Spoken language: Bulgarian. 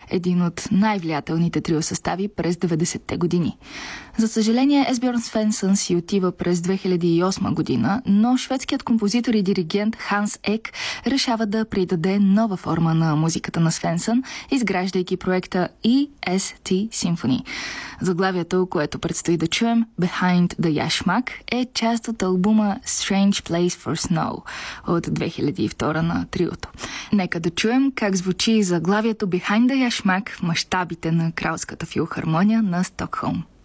един от най-влиятелните трио състави през 90-те години. За съжаление, Есбьорн Свенсън си отива през 2008 година, но шведският композитор и диригент Ханс Ек решава да придаде нова форма на музиката на Свенсън, изграждайки проекта EST Symphony. Заглавието, което предстои да чуем, Behind the Yashmak, е част от албума Strange Place for Snow от 2002 на триото. Нека да чуем как звучи заглавието Behind the Yashmak в мащабите на Кралската филхармония на Стокхолм.